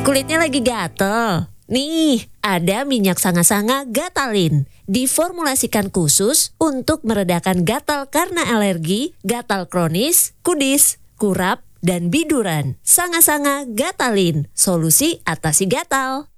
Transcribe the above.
Kulitnya lagi gatel? Nih, ada minyak sanga-sanga Gatalin. Diformulasikan khusus untuk meredakan gatal karena alergi, gatal kronis, kudis, kurap, dan biduran. Sanga-sanga Gatalin, solusi atasi gatal.